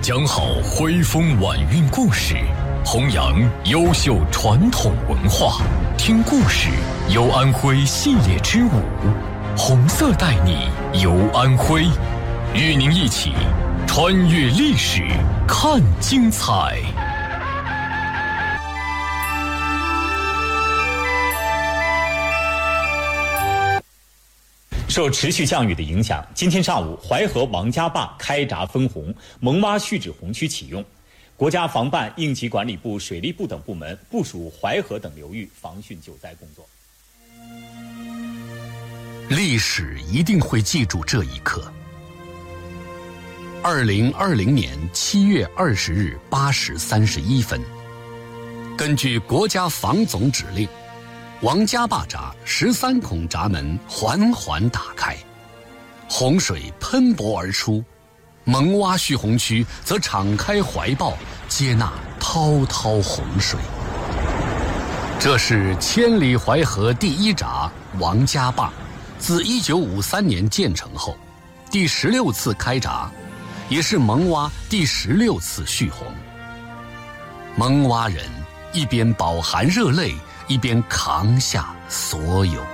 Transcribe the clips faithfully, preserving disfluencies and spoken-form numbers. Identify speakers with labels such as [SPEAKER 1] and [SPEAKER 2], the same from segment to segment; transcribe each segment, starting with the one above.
[SPEAKER 1] 讲好徽风晚运故事，弘扬优秀传统文化。听故事游安徽系列之五，红色带你游安徽，与您一起穿越历史，看精彩。
[SPEAKER 2] 受持续降雨的影响，今天上午淮河王家坝开闸分洪，蒙洼蓄滞洪区启用。国家防办应急管理部、水利部等部门部署淮河等流域防汛救灾工作。
[SPEAKER 3] 历史一定会记住这一刻。二零二零年七月二十日八时三十一分，根据国家防总指令，王家坝闸十三孔闸门缓缓打开，洪水喷薄而出，蒙洼蓄洪区则敞开怀抱，接纳滔滔洪水。这是千里淮河第一闸王家坝，自一九五三年建成后，第十六次开闸，也是蒙洼第十六次蓄洪。蒙洼人一边饱含热泪，一边扛下所有。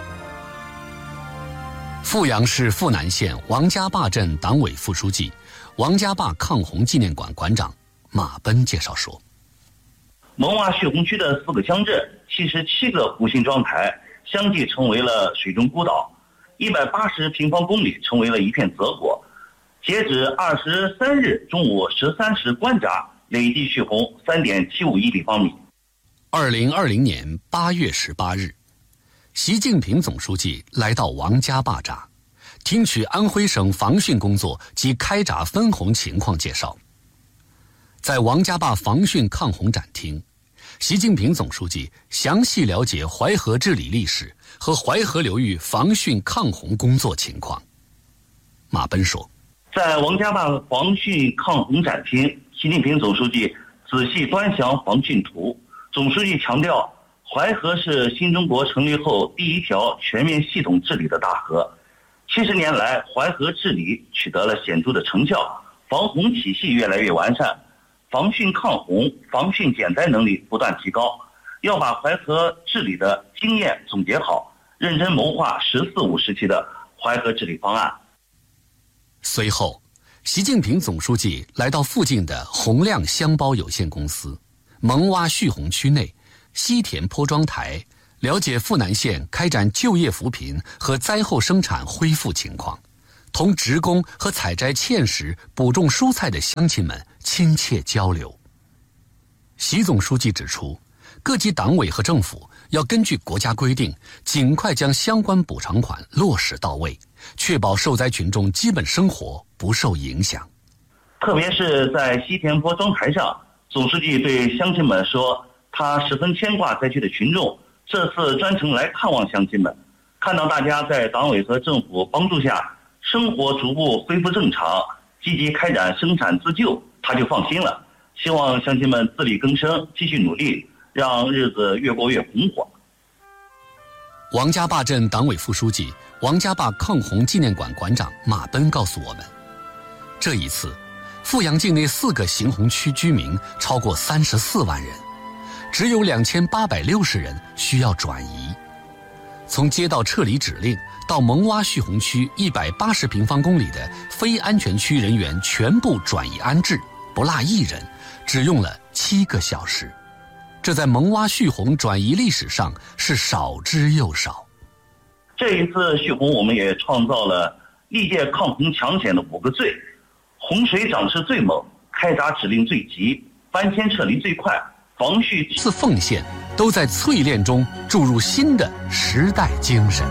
[SPEAKER 3] 阜阳市阜南县王家坝镇党委副书记、王家坝抗洪纪念馆馆长马奔介绍说，
[SPEAKER 4] 蒙洼蓄洪区的四个乡镇、七十七个湖心庄台相继成为了水中孤岛，一百八十平方公里成为了一片泽国。截止二十三日中午十三时关闸，累计蓄洪三点七五亿立方米。
[SPEAKER 3] 二零二零年八月十八日，习近平总书记来到王家坝闸，听取安徽省防汛工作及开闸分洪情况介绍。在王家坝防汛抗洪展厅，习近平总书记详细了解淮河治理历史和淮河流域防汛抗洪工作情况。马奔说，
[SPEAKER 4] 在王家坝防汛抗洪展厅，习近平总书记仔细端详防汛图。总书记强调，淮河是新中国成立后第一条全面系统治理的大河。七十年来，淮河治理取得了显著的成效，防洪体系越来越完善，防汛抗洪、防汛减灾能力不断提高。要把淮河治理的经验总结好，认真谋划“十四五”时期的淮河治理方案。
[SPEAKER 3] 随后，习近平总书记来到附近的洪亮箱包有限公司蒙洼蓄洪区内西田坡庄台，了解阜南县开展就业扶贫和灾后生产恢复情况，同职工和采摘芡实、补种蔬菜的乡亲们亲切交流。习总书记指出，各级党委和政府要根据国家规定，尽快将相关补偿款落实到位，确保受灾群众基本生活不受影响。
[SPEAKER 4] 特别是在西田坡庄台上，总书记对乡亲们说，他十分牵挂灾区的群众，这次专程来看望乡亲们，看到大家在党委和政府帮助下，生活逐步恢复正常，积极开展生产自救，他就放心了。希望乡亲们自力更生，继续努力，让日子越过越红火。
[SPEAKER 3] 王家坝镇党委副书记、王家坝抗洪纪念馆馆长马奔告诉我们，这一次阜阳境内四个行洪区居民超过三十四万人，只有两千八百六十人需要转移。从接到撤离指令到蒙洼蓄洪区一百八十平方公里的非安全区人员全部转移安置，不落一人，只用了七个小时。这在蒙洼蓄洪转移历史上是少之又少。
[SPEAKER 4] 这一次蓄洪，我们也创造了历届抗洪抢险的五个最：洪水涨势最猛，开闸指令最急，搬迁撤离最快，防汛
[SPEAKER 3] 次奉献都在淬炼中注入新的时代精神。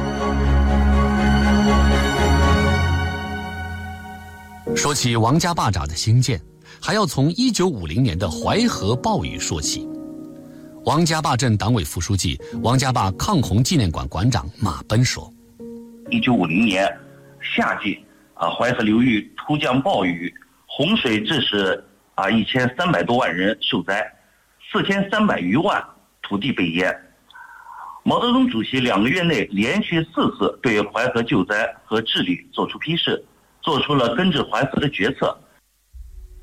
[SPEAKER 3] 说起王家坝闸的兴建，还要从一九五零年的淮河暴雨说起。王家坝镇党委副书记、王家坝抗洪纪念馆馆长马奔说，
[SPEAKER 4] 一九五零年夏季啊，淮河流域突降暴雨，洪水致使啊一千三百多万人受灾，四千三百余万土地被淹。毛泽东主席两个月内连续四次对淮河救灾和治理作出批示，做出了根治淮河的决策。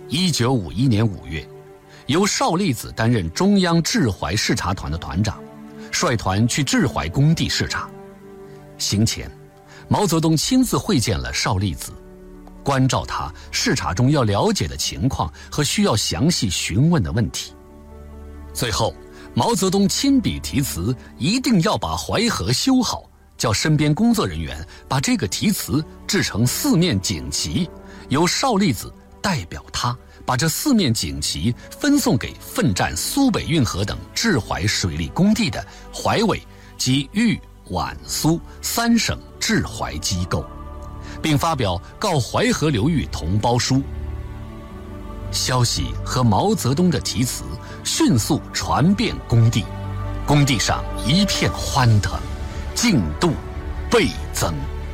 [SPEAKER 3] 一九五一年五月，由邵力子担任中央治淮视察团的团长，率团去治淮工地视察。行前，毛泽东亲自会见了邵力子，关照他视察中要了解的情况和需要详细询问的问题。最后，毛泽东亲笔题词，一定要把淮河修好，叫身边工作人员把这个题词制成四面锦旗，由邵力子代表他把这四面锦旗分送给奋战苏北运河等治淮水利工地的淮委及豫皖苏三省治淮机构，并发表告淮河流域同胞书。消息和毛泽东的题词迅速传遍工地，工地上一片欢腾，进度倍增。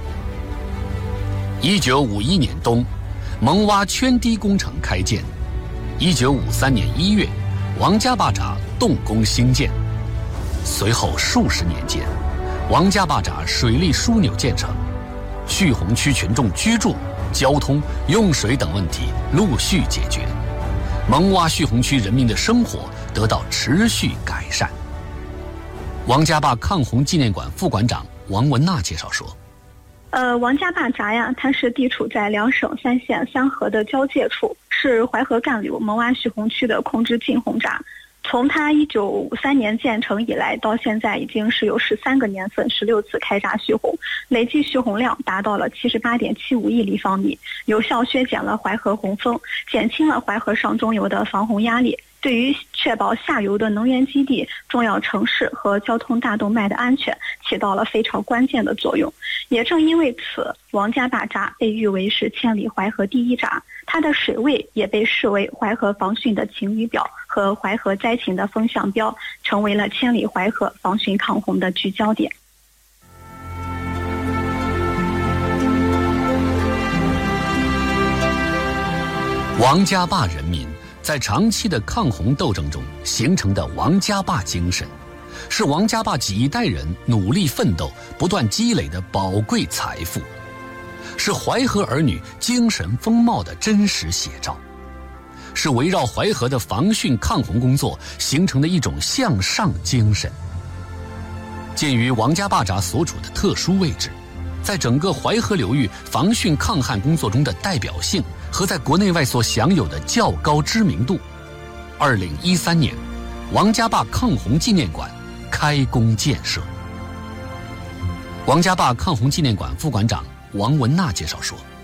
[SPEAKER 3] 一九五一年冬，蒙洼圈堤工程开建。一九五三年一月，王家坝闸动工兴建。随后数十年间，王家坝闸水利枢纽建成，蓄洪区群众居住、交通、用水等问题陆续解决，蒙洼蓄洪区人民的生活得到持续改善。王家坝抗洪纪念馆副馆长王文娜介绍说，
[SPEAKER 5] 呃，王家坝闸呀，它是地处在两省三县三河的交界处，是淮河干流蒙洼蓄洪区的控制进洪闸。从它一九五三年建成以来，到现在已经是有十三个年份、十六次开闸蓄洪，累计蓄洪量达到了七十八点七五亿立方米，有效削减了淮河洪峰，减轻了淮河上中游的防洪压力，对于确保下游的能源基地、重要城市和交通大动脉的安全起到了非常关键的作用。也正因为此，王家坝闸被誉为是千里淮河第一闸，它的水位也被视为淮河防汛的晴雨表和淮河灾情的风向标，成为了千里淮河防汛抗洪的聚焦点。
[SPEAKER 3] 王家坝人民在长期的抗洪斗争中形成的王家坝精神，是王家坝几代人努力奋斗、不断积累的宝贵财富，是淮河儿女精神风貌的真实写照，是围绕淮河的防汛抗洪工作形成的一种向上精神。鉴于王家坝闸所处的特殊位置，在整个淮河流域防汛抗旱工作中的代表性和在国内外所享有的较高知名度，二零一三年，王家坝抗洪纪念馆开工建设。王家坝抗洪纪念馆副馆长王文娜介绍说，